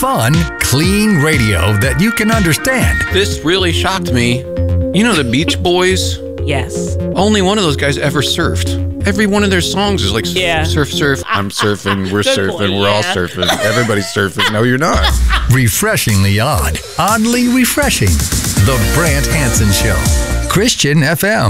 Fun, clean radio that you can understand. This really shocked me. You know the Beach Boys? Yes. Only one of those guys ever surfed. Every one of their songs is like, surf, surf, I'm surfing, we're surfing, point, we're all surfing, everybody's surfing. No, you're not. Refreshingly odd, oddly refreshing. The Brant Hansen Show. Christian FM.